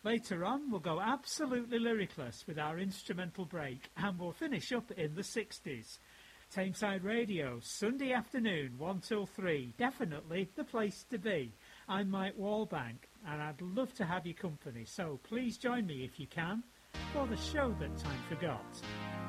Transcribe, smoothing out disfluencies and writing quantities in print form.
Later on, we'll go absolutely lyricless with our instrumental break, and we'll finish up in the 60s. Tameside Radio, Sunday afternoon, 1 till 3. Definitely the place to be. I'm Mike Wallbank, and I'd love to have your company, so please join me if you can for the show that time forgot.